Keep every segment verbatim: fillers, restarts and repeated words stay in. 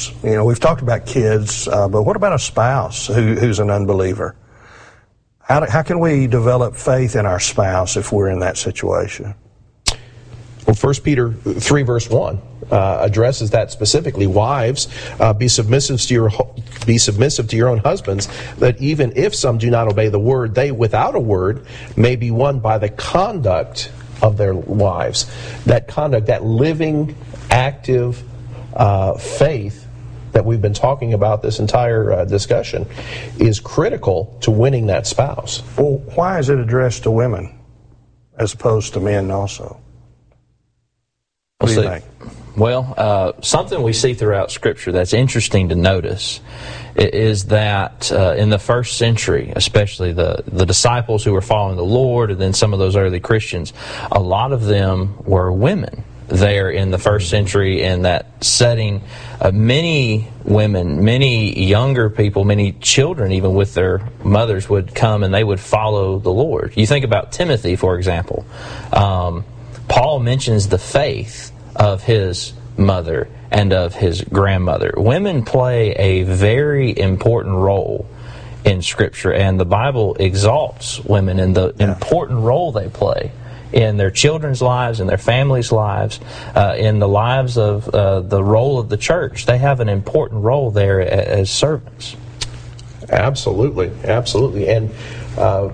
kids? You know, we've talked about kids, uh, but what about a spouse who, who's an unbeliever? How, do, how can we develop faith in our spouse if we're in that situation? Well, First Peter three, verse one uh, addresses that specifically. Wives, uh, be submissive to your be submissive to your own husbands, that even if some do not obey the word, they without a word may be won by the conduct of their wives. That conduct, that living, active uh, faith that we've been talking about this entire uh, discussion is critical to winning that spouse. Well, why is it addressed to women as opposed to men also? What do you think? Well, uh, something we see throughout Scripture that's interesting to notice is that uh, in the first century, especially the, the disciples who were following the Lord, and then some of those early Christians, a lot of them were women there in the first century in that setting. Uh, many women, many younger people, many children even with their mothers would come and they would follow the Lord. You think about Timothy, for example. Um, Paul mentions the faith of his mother and of his grandmother. Women play a very important role in Scripture, and the Bible exalts women in the yeah. important role they play in their children's lives, in their families' lives, uh, in the lives of uh, the role of the church. They have an important role there as servants. Absolutely, absolutely. And uh,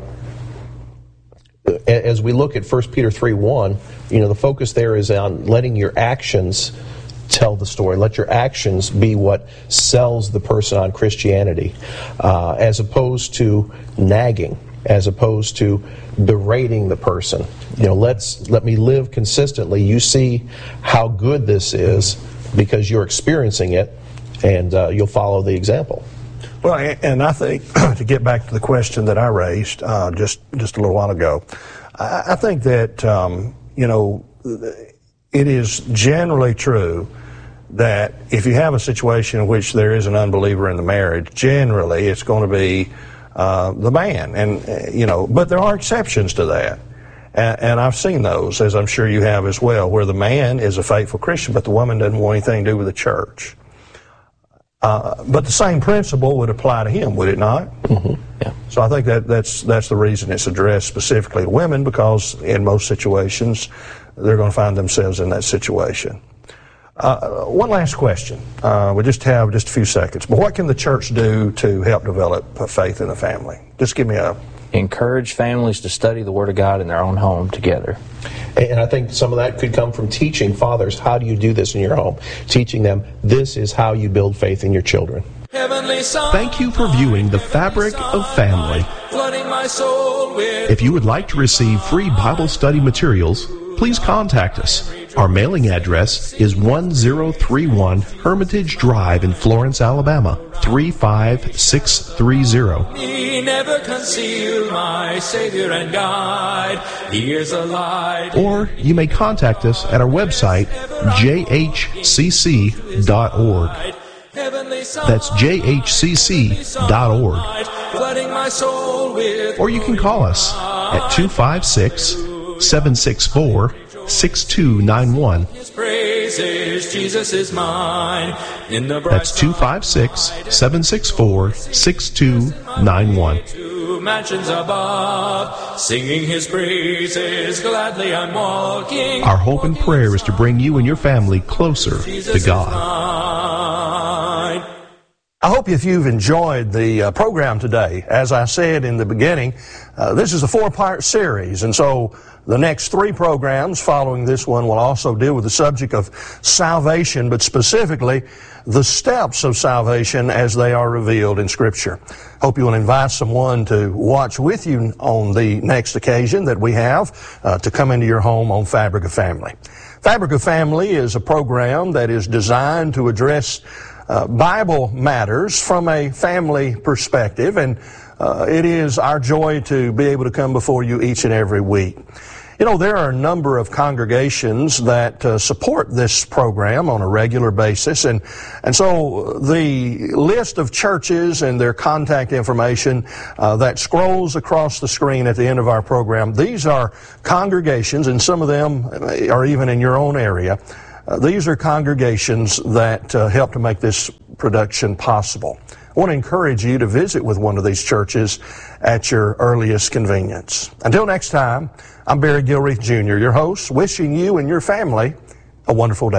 as we look at First Peter three one, you know, the focus there is on letting your actions tell the story. Let your actions be what sells the person on Christianity, uh, as opposed to nagging, as opposed to berating the person. You know, let's let me live consistently. You see how good this is because you're experiencing it, and uh, you'll follow the example. Well, and I think, to get back to the question that I raised uh, just, just a little while ago, I, I think that, um, you know, it is generally true that if you have a situation in which there is an unbeliever in the marriage, generally it's going to be uh, the man. And, uh, you know, but there are exceptions to that. And, and I've seen those, as I'm sure you have as well, where the man is a faithful Christian, but the woman doesn't want anything to do with the church. Uh, but the same principle would apply to him, would it not? Mm-hmm. Yeah. So I think that that's that's the reason it's addressed specifically to women, because in most situations they're going to find themselves in that situation. Uh, one last question. Uh, we just have just a few seconds. But what can the church do to help develop faith in the family? Just give me a... Encourage families to study the Word of God in their own home together. And I think some of that could come from teaching fathers, how do you do this in your home? Teaching them, this is how you build faith in your children. Thank you for viewing The Fabric of Family. If you would like to receive free Bible study materials, please contact us. Our mailing address is one zero three one Hermitage Drive in Florence, Alabama, three five six three zero. He never concealed my Savior and guide. Here's a light. Or you may contact us at our website, j h c c dot org. That's j h c c dot org. Or you can call us at two five six, seven six four, six two nine one. Jesus is mine. In the That's two five six, seven six four, six two nine one. Mansions above, singing his praises, gladly I'm walking. Our hope and prayer is to bring you and your family closer to God. I hope if you've enjoyed the uh, program today. As I said in the beginning, uh, this is a four-part series, and so the next three programs following this one will also deal with the subject of salvation, but specifically the steps of salvation as they are revealed in Scripture. Hope you will invite someone to watch with you on the next occasion that we have uh, to come into your home on Fabric of Family. Fabric of Family is a program that is designed to address uh, Bible matters from a family perspective, and uh, it is our joy to be able to come before you each and every week. You know, there are a number of congregations that uh, support this program on a regular basis, and and so the list of churches and their contact information uh, that scrolls across the screen at the end of our program, these are congregations, and some of them are even in your own area, Uh, these are congregations that uh, help to make this production possible. I want to encourage you to visit with one of these churches at your earliest convenience. Until next time, I'm Barry Gilreath Junior, your host, wishing you and your family a wonderful day.